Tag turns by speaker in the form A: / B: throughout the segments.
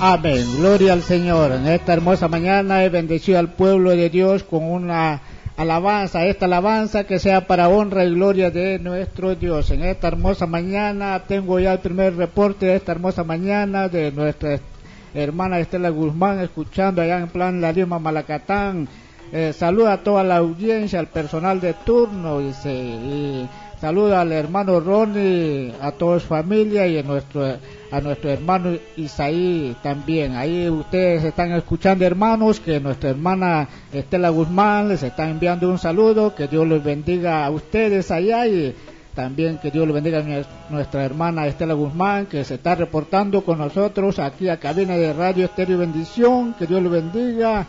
A: Amén, gloria al Señor. En esta hermosa mañana he bendecido al pueblo de Dios con una alabanza, esta alabanza que sea para honra y gloria de nuestro Dios. En esta hermosa mañana tengo ya el primer reporte de esta hermosa mañana de nuestra hermana Estela Guzmán, escuchando allá en Plan La Lima, Malacatán. Saluda a toda la audiencia, al personal de turno, y saluda al hermano Ronnie, a toda su familia y a nuestro hermano Isaí también. Ahí ustedes están escuchando, hermanos, que nuestra hermana Estela Guzmán les está enviando un saludo. Que Dios les bendiga a ustedes allá, y también que Dios le bendiga a nuestra hermana Estela Guzmán, que se está reportando con nosotros aquí a cabina de Radio Estéreo Bendición. Que Dios le bendiga.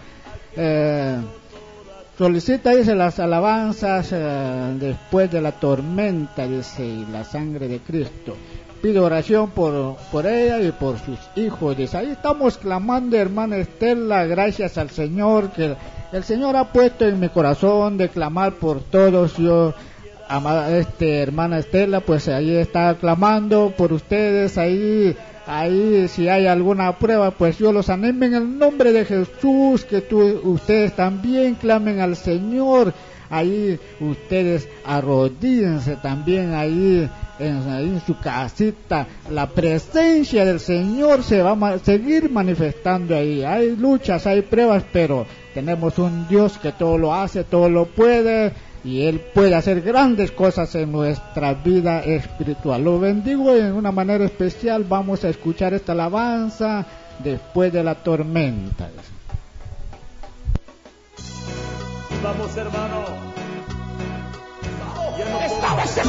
A: Solicita, dice, las alabanzas después de la tormenta, dice, y la sangre de Cristo. Pido oración por ella y por sus hijos. Dice, ahí estamos clamando, hermana Estela, gracias al Señor, que el Señor ha puesto en mi corazón de clamar por todos. Yo, amada hermana Estela, pues ahí está clamando por ustedes. Ahí si hay alguna prueba, pues yo los animo en el nombre de Jesús, que ustedes también clamen al Señor. Ahí ustedes arrodíllense también ahí en su casita. La presencia del Señor se va a seguir manifestando ahí. Hay luchas, hay pruebas, pero tenemos un Dios que todo lo hace, todo lo puede, y Él puede hacer grandes cosas en nuestra vida espiritual. Lo bendigo en una manera especial. Vamos a escuchar esta alabanza después de la tormenta.
B: Vamos, hermano.